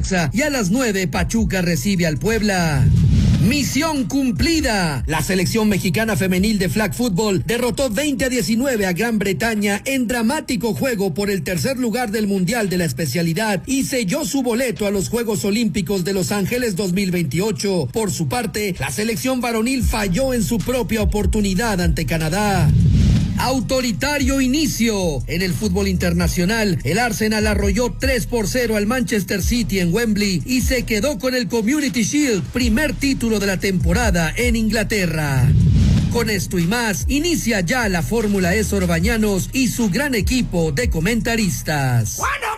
Y a las 9 Pachuca recibe al Puebla. Misión cumplida. La selección mexicana femenil de flag football derrotó 20-19 a Gran Bretaña en dramático juego por el tercer lugar del Mundial de la especialidad y selló su boleto a los Juegos Olímpicos de Los Ángeles 2028. Por su parte, la selección varonil falló en su propia oportunidad ante Canadá. Autoritario inicio. En el fútbol internacional, el Arsenal arrolló 3-0 al Manchester City en Wembley y se quedó con el Community Shield, primer título de la temporada en Inglaterra. Con esto y más, inicia ya la Fórmula E Sor Bañanos y su gran equipo de comentaristas. ¡Bueno!